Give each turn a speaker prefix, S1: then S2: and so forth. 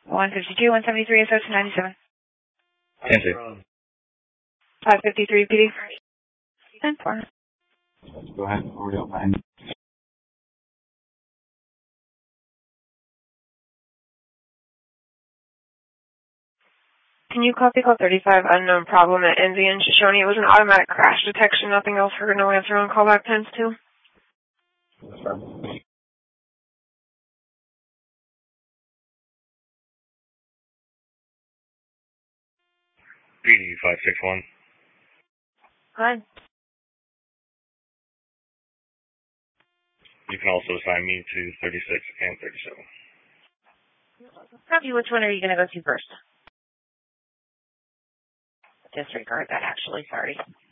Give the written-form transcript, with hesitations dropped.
S1: 152, 173, SO 297.
S2: 10-2.
S1: 553 PD. 10-4.
S2: Let's go ahead and forward out behind.
S1: Can you copy call 35 unknown problem that ends in Shoshone? It was an automatic crash detection, nothing else. Heard no answer on callback times 2.
S2: That's right.
S3: PD 561.
S1: Hi.
S3: You can also assign me to 36 and 37.
S1: Copy, which one are you going to go to first? Disregard that, actually. Sorry.